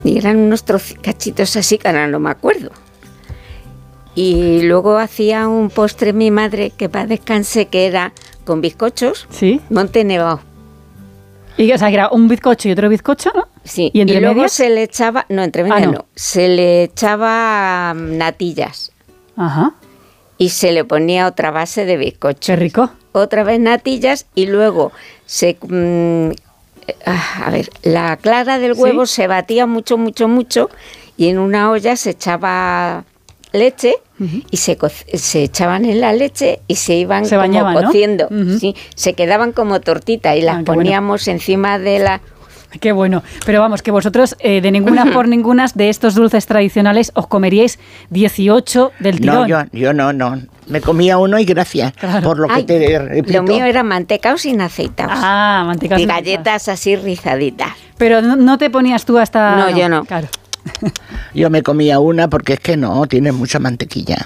Y eran unos cachitos así que ahora no me acuerdo. Y luego hacía un postre mi madre, que para descanse, que era con bizcochos, ¿Sí? Monte Nevado. Y, o sea, que era un bizcocho y otro bizcocho, ¿no? Sí, y entre luego medias se le echaba, no, entre medias no. no, se le echaba natillas. Ajá. Y se le ponía otra base de bizcocho. Qué rico. Otra vez natillas y luego la clara del huevo se batía mucho y en una olla se echaba leche y se echaban en la leche y se iban bañaban, como cociendo. ¿no? Sí, se quedaban como tortitas y las poníamos encima de la... Qué bueno. Pero vamos, que vosotros de ninguna por ninguna de estos dulces tradicionales os comeríais 18 del tirón. No, yo no. Me comía uno y gracias, claro. por lo que te repito. Lo mío era mantecao sin aceitados. Ah, mantecao sin y galletas así rizaditas. Pero no te ponías tú hasta... No, yo no. Claro. Yo me comía una porque es que no, tiene mucha mantequilla.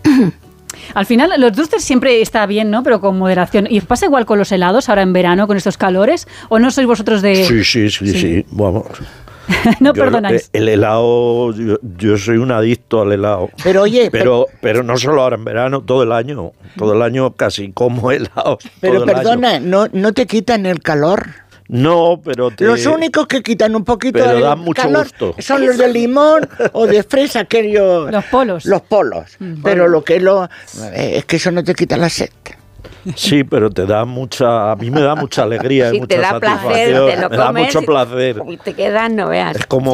Al final, los dulces siempre está bien, ¿no? Pero con moderación. ¿Y os pasa igual con los helados ahora en verano, con estos calores? ¿O no sois vosotros de...? Sí, vamos. No perdonáis. El helado, yo soy un adicto al helado. Pero oye... Pero no solo ahora en verano, todo el año casi como helado. Pero perdona, ¿no te quitan el calor? No, pero los únicos que quitan un poquito pero el dan mucho calor gusto. Son los de limón o de fresa, aquellos... Los polos. Los polos. Pero lo que es que eso no te quita la sed. Sí, pero te da a mí me da mucha alegría y mucha te da satisfacción. placer, te lo me da comes mucho placer. Y te quedas, no veas. Es como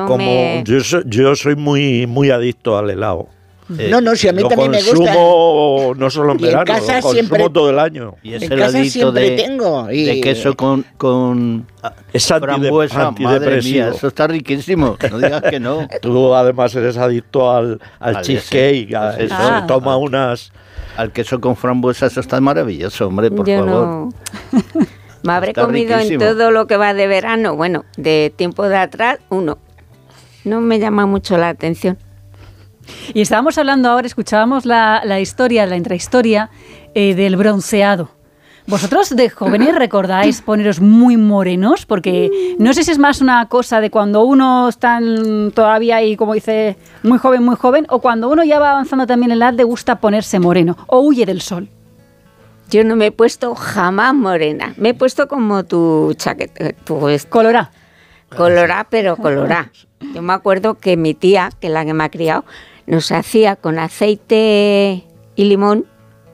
yo soy muy adicto al helado. No, si a mí también me gusta. Lo consumo no solo en verano, en casa lo consumo todo el año. Y ese en casa siempre tengo. De queso con es frambuesa, madre mía, eso está riquísimo, no digas que no. Tú además eres adicto al cheesecake, toma unas... Al queso con frambuesa, eso está maravilloso, hombre, por favor. No. Me habré está comido riquísimo. En todo lo que va de verano, bueno, de tiempo de atrás, uno. No me llama mucho la atención. Y estábamos hablando ahora, escuchábamos la intrahistoria del bronceado. ¿Vosotros de jóvenes recordáis poneros muy morenos? Porque no sé si es más una cosa de cuando uno está todavía ahí, como dice, muy joven, o cuando uno ya va avanzando también en la edad le gusta ponerse moreno, o huye del sol. Yo no me he puesto jamás morena. Me he puesto como tu chaqueta. Colorá. Colorá, pero colorá. Yo me acuerdo que mi tía, que es la que me ha criado, nos hacía con aceite y limón,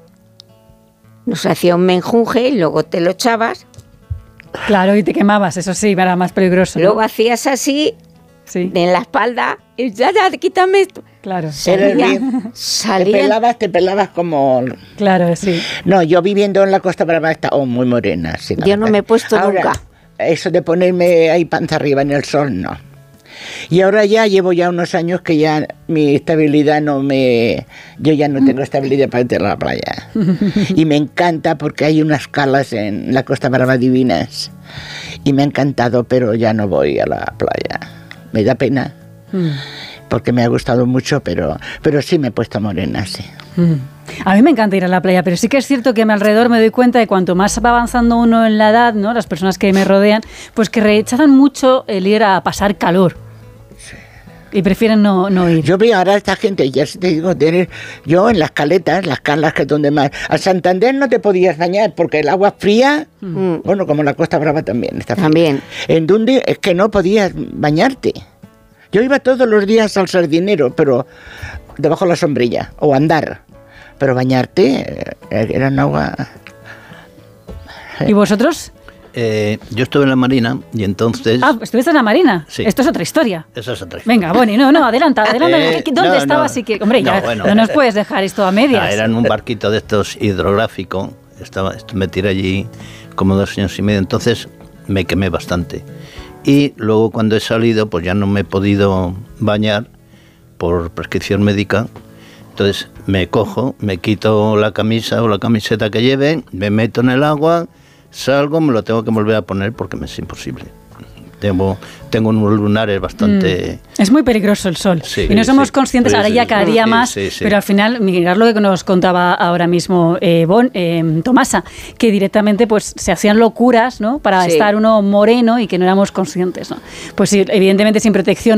nos hacía un menjunje y luego te lo echabas. Claro, y te quemabas, eso sí, era más peligroso, ¿no? Luego hacías así, en la espalda, y ya, quítame esto. Claro. Salía. Te pelabas como... Claro, sí. No, yo viviendo en la Costa Brava estaba muy morena. Sí, yo no me he puesto nunca. Eso de ponerme ahí panza arriba en el sol, no. Y ahora llevo unos años que ya mi estabilidad yo ya no tengo estabilidad para ir a la playa. Y me encanta porque hay unas calas en la Costa Brava divinas. Y me ha encantado, pero ya no voy a la playa. Me da pena, porque me ha gustado mucho, pero sí me he puesto morena, sí. A mí me encanta ir a la playa, pero sí que es cierto que a mi alrededor me doy cuenta de cuanto más va avanzando uno en la edad, ¿no? Las personas que me rodean, pues que rechazan mucho el ir a pasar calor. Y prefieren no ir. Yo veo ahora a esta gente, ya te digo, yo en las caletas, las calas que es donde más... Al Santander no te podías bañar porque el agua fría, bueno, como la Costa Brava también está fría. También. En Dundee es que no podías bañarte. Yo iba todos los días al Sardinero, pero debajo de la sombrilla, o andar. Pero bañarte era un agua... ¿Y vosotros? Yo estuve en la Marina y entonces... Ah, ¿estuviste en la Marina? Sí. Esto es otra historia. Esa es otra historia. Venga, Bonnie, adelanta. ¿Dónde estabas? No. Hombre, ya no nos puedes dejar esto a medias. Era en un barquito de estos hidrográfico. Me tiré allí como 2 años y medio, entonces me quemé bastante. Y luego cuando he salido, pues ya no me he podido bañar por prescripción médica. Entonces me cojo, me quito la camisa o la camiseta que lleve, me meto en el agua, salgo, me lo tengo que volver a poner porque me es imposible. Tengo unos lunares bastante... Es muy peligroso el sol. Sí, y no somos conscientes, ahora ya cada día más, pero al final, mirar lo que nos contaba ahora mismo Tomasa, que directamente pues se hacían locuras, ¿no? Para estar uno moreno y que no éramos conscientes, ¿no? Pues sí, evidentemente sin protección